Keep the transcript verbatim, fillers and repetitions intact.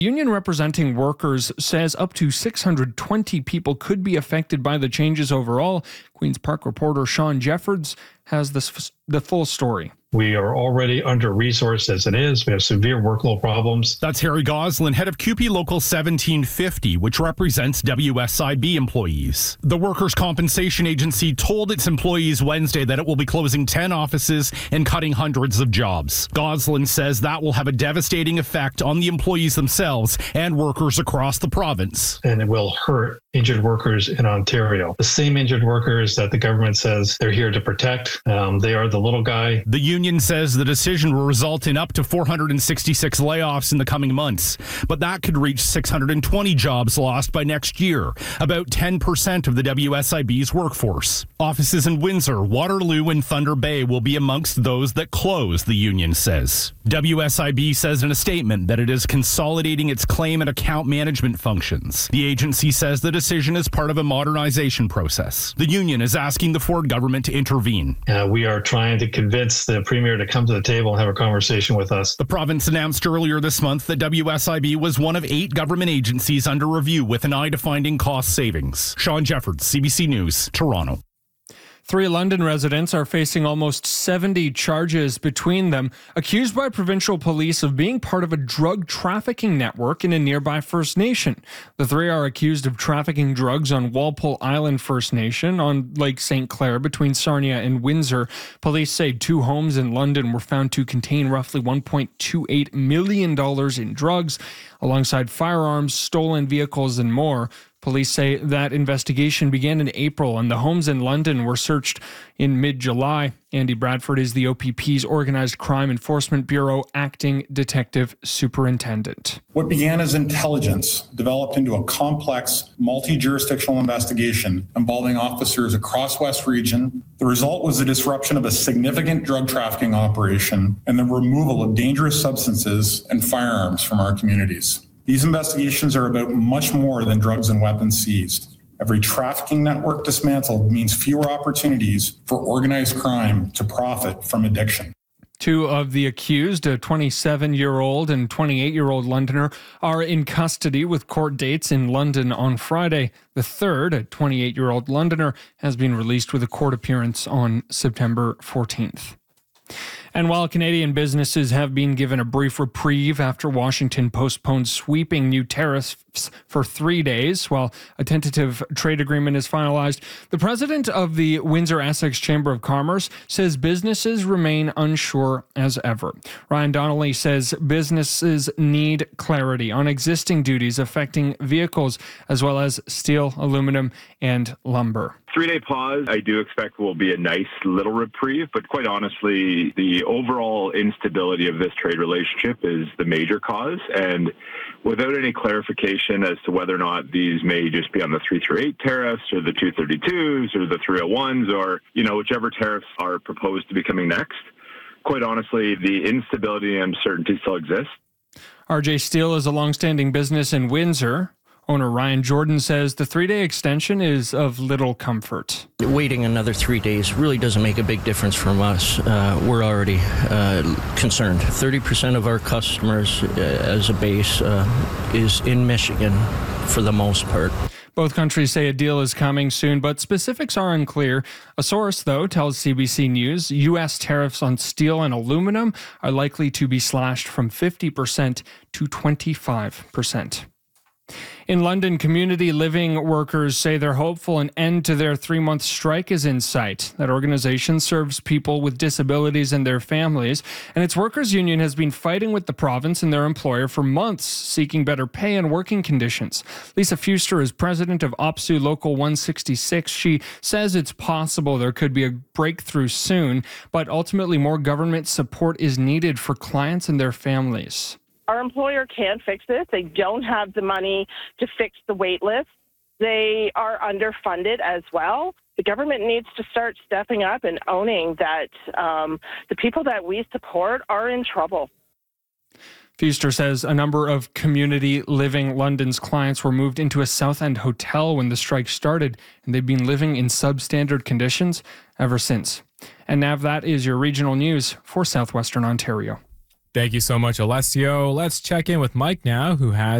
Union representing workers says up to six hundred twenty people could be affected by the changes overall. Queen's Park reporter Sean Jeffords has this, the full story. We are already under-resourced as it is. We have severe workload problems. That's Harry Goslin, head of C U P E Local seventeen fifty, which represents W S I B employees. The Workers' Compensation Agency told its employees Wednesday that it will be closing ten offices and cutting hundreds of jobs. Goslin says that will have a devastating effect on the employees themselves and workers across the province. And it will hurt injured workers in Ontario. The same injured workers that the government says they're here to protect. Um, they are the little guy. The union says the decision will result in up to four hundred sixty-six layoffs in the coming months, but that could reach six hundred twenty jobs lost by next year, about ten percent of the W S I B's workforce. Offices in Windsor, Waterloo, and Thunder Bay will be amongst those that close, the union says. W S I B says in a statement that it is consolidating its claim and account management functions. The agency says the decision is part of a modernization process. The union is asking the Ford government to intervene. Uh, we are trying to convince the Premier to come to the table and have a conversation with us. The province announced earlier this month that W S I B was one of eight government agencies under review with an eye to finding cost savings. Sean Jeffords, C B C News, Toronto. Three London residents are facing almost seventy charges between them, accused by provincial police of being part of a drug trafficking network in a nearby First Nation. The three are accused of trafficking drugs on Walpole Island First Nation on Lake Saint Clair between Sarnia and Windsor. Police say two homes in London were found to contain roughly one point two eight million dollars in drugs, alongside firearms, stolen vehicles, and more. Police say that investigation began in April and the homes in London were searched in mid-July. Andy Bradford is the O P P's Organised Crime Enforcement Bureau Acting Detective Superintendent. What began as intelligence developed into a complex, multi-jurisdictional investigation involving officers across West Region. The result was the disruption of a significant drug trafficking operation and the removal of dangerous substances and firearms from our communities. These investigations are about much more than drugs and weapons seized. Every trafficking network dismantled means fewer opportunities for organized crime to profit from addiction. Two of the accused, a twenty-seven-year-old and twenty-eight-year-old Londoner, are in custody with court dates in London on Friday. The third, a twenty-eight-year-old Londoner, has been released with a court appearance on September fourteenth. And while Canadian businesses have been given a brief reprieve after Washington postponed sweeping new tariffs for three days while a tentative trade agreement is finalized, the president of the Windsor-Essex Chamber of Commerce says businesses remain unsure as ever. Ryan Donnelly says businesses need clarity on existing duties affecting vehicles as well as steel, aluminum, and lumber. Three-day pause, I do expect will be a nice little reprieve, but quite honestly, the overall instability of this trade relationship is the major cause, and without any clarification as to whether or not these may just be on the three thirty-eight tariffs or the two thirty-twos or the three oh ones or, you know, whichever tariffs are proposed to be coming next, quite honestly, the instability and uncertainty still exists. R J Steel is a longstanding business in Windsor. Owner Ryan Jordan says the three-day extension is of little comfort. Waiting another three days really doesn't make a big difference from us. Uh, we're already uh, concerned. thirty percent of our customers uh, as a base uh, is in Michigan for the most part. Both countries say a deal is coming soon, but specifics are unclear. A source, though, tells C B C News U S tariffs on steel and aluminum are likely to be slashed from fifty percent to twenty-five percent. In London, community living workers say they're hopeful an end to their three-month strike is in sight. That organization serves people with disabilities and their families, and its workers' union has been fighting with the province and their employer for months, seeking better pay and working conditions. Lisa Fuster is president of O P S U Local one sixty-six. She says it's possible there could be a breakthrough soon, but ultimately more government support is needed for clients and their families. Our employer can't fix it. They don't have the money to fix the wait list. They are underfunded as well. The government needs to start stepping up and owning that um, the people that we support are in trouble. Fuster says a number of community living London's clients were moved into a South End hotel when the strike started, and they've been living in substandard conditions ever since. And now that is your regional news for Southwestern Ontario. Thank you so much, Alessio. Let's check in with Mike now, who has